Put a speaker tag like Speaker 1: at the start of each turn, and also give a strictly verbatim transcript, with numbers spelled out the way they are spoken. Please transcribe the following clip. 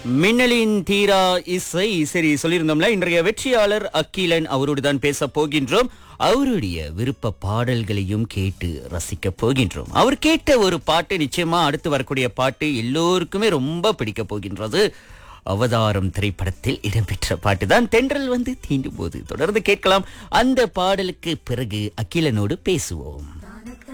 Speaker 1: மின்னலின் தீரா இசை சரி சொல்லியிருந்தோம்ல, இன்றைய வெற்றியாளர் அகிலன் அவரோடு தான் பேச போகின்றோம். அவருடைய விருப்ப பாடல்களையும் கேட்டு ரசிக்க போகின்றோம். அவர் கேட்ட ஒரு பாட்டு நிச்சயமா அடுத்து வரக்கூடிய பாட்டு எல்லோருக்குமே ரொம்ப பிடிக்க போகின்றது. அவதாரம் திரைப்படத்தில் இடம்பெற்ற பாட்டு தான் தென்றல் வந்து தீண்டும் போது. தொடர்ந்து கேட்கலாம். அந்த பாடலுக்கு பிறகு அகிலனோடு பேசுவோம்.